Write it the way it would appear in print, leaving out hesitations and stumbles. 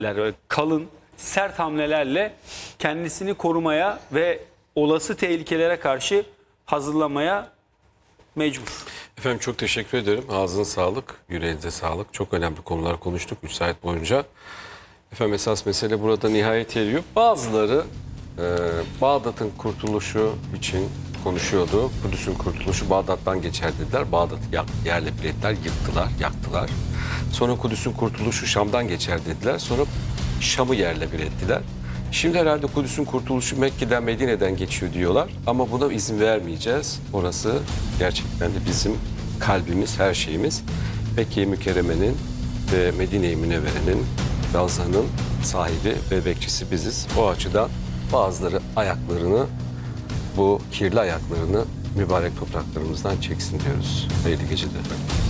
kalın, sert hamlelerle kendisini korumaya ve olası tehlikelere karşı hazırlamaya mecbur. Efendim çok teşekkür ederim. Ağzına sağlık, yüreğinize sağlık. Çok önemli konular konuştuk 3 saat boyunca. Efendim esas mesele burada nihayet eriyor. Bazıları Bağdat'ın kurtuluşu için konuşuyordu. Kudüs'ün kurtuluşu Bağdat'tan geçer dediler. Bağdat'ı yerle bir ettiler, yıktılar, yaktılar. Sonra Kudüs'ün kurtuluşu Şam'dan geçer dediler. Sonra Şam'ı yerle bir ettiler. Şimdi herhalde Kudüs'ün kurtuluşu Mekke'den, Medine'den geçiyor diyorlar. Ama buna izin vermeyeceğiz. Orası gerçekten de bizim kalbimiz, her şeyimiz. Mekke-i Mükerreme'nin ve Medine-i Münevvere'nin, Ravza'nın sahibi ve bekçisi biziz. O açıdan bazıları ayaklarını, bu kirli ayaklarını mübarek topraklarımızdan çeksin diyoruz. Hayırlı geceler efendim.